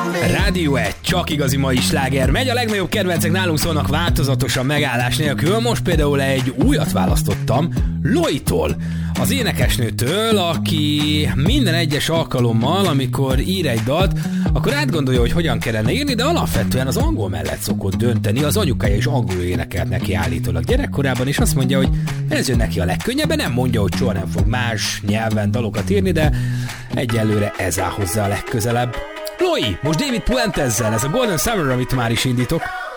Rádió 1, csak igazi mai sláger. Megy, a legnagyobb kedvencek nálunk szólnak változatosan, megállás nélkül. Most például egy újat választottam, Loitól, az énekesnőtől, aki minden egyes alkalommal, amikor ír egy dalt, akkor átgondolja, hogy hogyan kellene írni, de alapvetően az angol mellett szokott dönteni. Az anyukája is angolul énekelt neki állítólag gyerekkorában, és azt mondja, hogy ez jön neki a legkönnyebben, nem mondja, hogy soha nem fog más nyelven dalokat írni, de egyelőre ez áll hozzá a legközelebb. Loi, most David Puentezzel, ez a Golden Summer, amit már is indítok.